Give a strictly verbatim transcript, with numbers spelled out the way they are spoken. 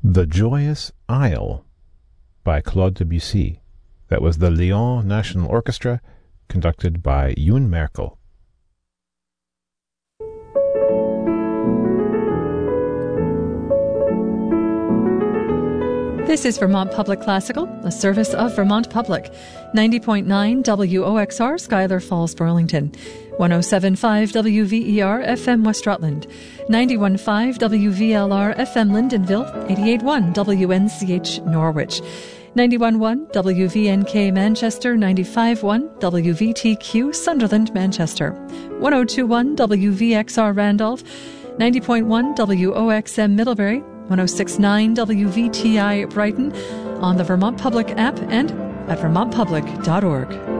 The Joyous Isle by Claude Debussy. That was the Lyon National Orchestra, conducted by Ewan Merkel. This is Vermont Public Classical, a service of Vermont Public. ninety point nine W O X R, Schuyler Falls, Burlington. one oh seven point five W V E R F M West Rutland. ninety-one point five W V L R F M Lyndonville. eighty-eight point one W N C H Norwich. ninety-one point one W V N K Manchester. ninety-five point one W V T Q Sunderland, Manchester. one oh two point one W V X R Randolph. ninety point one W O X M Middlebury. one oh six point nine W V T I Brighton, on the Vermont Public app and at vermont public dot org.